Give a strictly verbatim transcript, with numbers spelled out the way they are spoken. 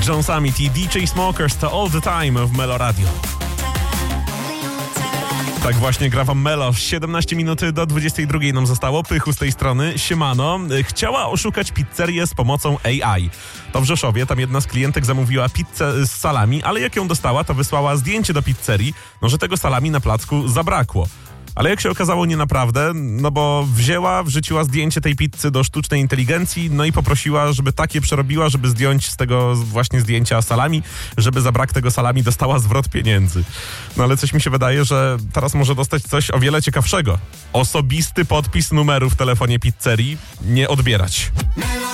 John Summit i D J Smokers to All The Time w Melo Radio. Tak właśnie gra wam Melo. siedemnaście minut do dwudziestej drugiej nam zostało. Pychu z tej strony. Siemano. Chciała oszukać pizzerię z pomocą A I. To w Rzeszowie. Tam jedna z klientek zamówiła pizzę z salami, ale jak ją dostała, to wysłała zdjęcie do pizzerii, no że tego salami na placku zabrakło. Ale jak się okazało, nie naprawdę, no bo wzięła, wrzuciła zdjęcie tej pizzy do sztucznej inteligencji, no i poprosiła, żeby takie przerobiła, żeby zdjąć z tego właśnie zdjęcia salami, żeby za brak tego salami dostała zwrot pieniędzy. No ale coś mi się wydaje, że teraz może dostać coś o wiele ciekawszego. Osobisty podpis numeru w telefonie pizzerii nie odbierać.